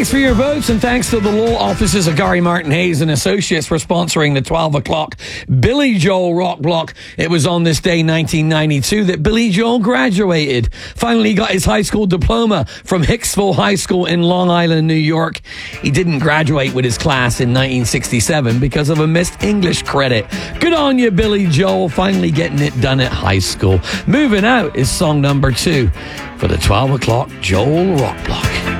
Thanks for your votes, and thanks to the law offices of Gary Martin Hayes and Associates for sponsoring the 12 o'clock Billy Joel Rock Block. It was on this day, 1992, that Billy Joel graduated. Finally got his high school diploma from Hicksville High School in Long Island, New York. He didn't graduate with his class in 1967 because of a missed English credit. Good on you, Billy Joel, finally getting it done at high school. Moving Out is song number 2 for the 12 o'clock Joel Rock Block.